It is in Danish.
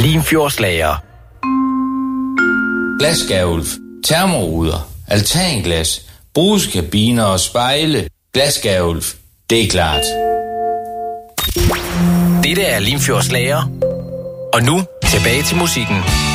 Limfjordslager. Glasgavl, termoruder, altanglas, brugskabiner og spejle. Glasgavl, det er klart. Dette er Limfjordslager. Og nu tilbage til musikken.